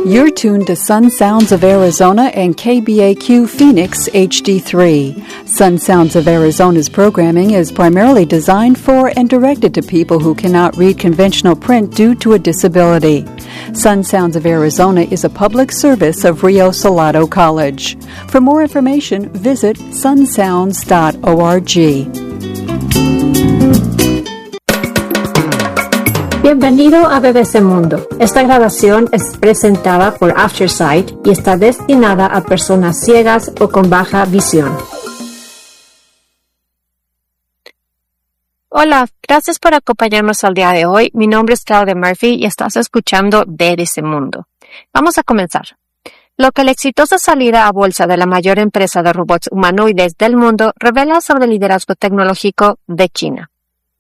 You're tuned to Sun Sounds of Arizona and KBAQ Phoenix HD3. Sun Sounds of Arizona's programming is primarily designed for and directed to people who cannot read conventional print due to a disability. Sun Sounds of Arizona is a public service of Rio Salado College. For more information, visit sunsounds.org. Bienvenido a BBC Mundo. Esta grabación es presentada por Aftersight y está destinada a personas ciegas o con baja visión. Hola, gracias por acompañarnos al día de hoy. Mi nombre es Claudia Murphy y estás escuchando BBC Mundo. Vamos a comenzar. Lo que la exitosa salida a bolsa de la mayor empresa de robots humanoides del mundo revela sobre el liderazgo tecnológico de China.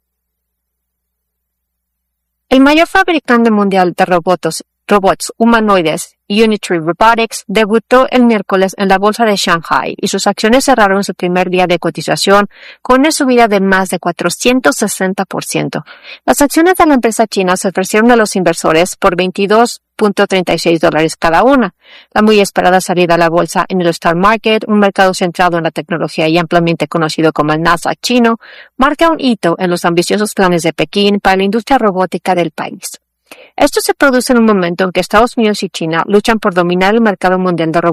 El mayor fabricante mundial de robots humanoides, Unitree Robotics, debutó el miércoles en la bolsa de Shanghai y sus acciones cerraron su primer día de cotización con una subida de más de 460%. Las acciones de la empresa china se ofrecieron a los inversores por $22.36 cada una. La muy esperada salida a la bolsa en el Stock Market, un mercado centrado en la tecnología y ampliamente conocido como el NASA chino, marca un hito en los ambiciosos planes de Pekín para la industria robótica del país. Esto se produce en un momento en que Estados Unidos y China luchan por dominar el mercado mundial de robots